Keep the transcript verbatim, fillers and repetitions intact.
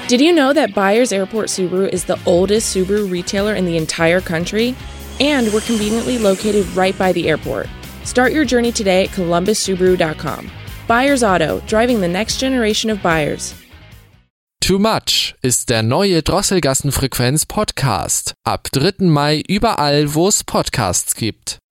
Did you know that Byers Airport Subaru is the oldest Subaru retailer in the entire country? And we're conveniently located right by the airport. Start your journey today at columbus subaru dot com. Byers Auto, driving the next generation of buyers. Too Much ist der neue Drosselgassen-Frequenz-Podcast. Ab dritten Mai überall, wo es Podcasts gibt.